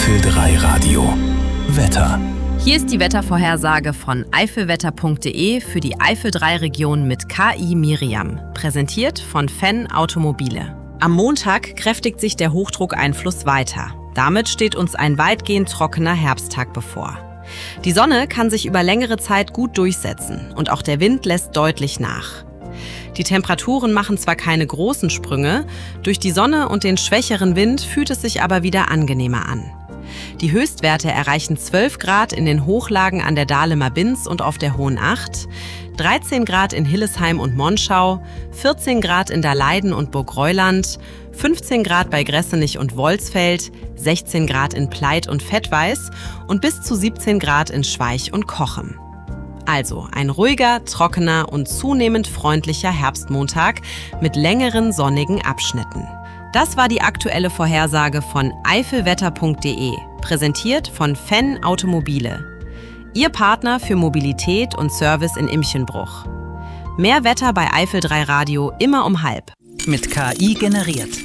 Eifel 3 Radio. Wetter. Hier ist die Wettervorhersage von eifelwetter.de für die Eifel 3 Region mit KI Miriam, präsentiert von Fenn Automobile. Am Montag kräftigt sich der Hochdruckeinfluss weiter. Damit steht uns ein weitgehend trockener Herbsttag bevor. Die Sonne kann sich über längere Zeit gut durchsetzen und auch der Wind lässt deutlich nach. Die Temperaturen machen zwar keine großen Sprünge, durch die Sonne und den schwächeren Wind fühlt es sich aber wieder angenehmer an. Die Höchstwerte erreichen 12 Grad in den Hochlagen an der Dahlemer Binz und auf der Hohen Acht, 13 Grad in Hillesheim und Monschau, 14 Grad in Daleiden und Burgreuland, 15 Grad bei Gressenich und Wolsfeld, 16 Grad in Pleit und Vettweiß und bis zu 17 Grad in Schweich und Cochem. Also ein ruhiger, trockener und zunehmend freundlicher Herbstmontag mit längeren sonnigen Abschnitten. Das war die aktuelle Vorhersage von eifelwetter.de, präsentiert von Fenn Automobile. Ihr Partner für Mobilität und Service in Imchenbruch. Mehr Wetter bei Eifel 3 Radio immer um halb. Mit KI generiert.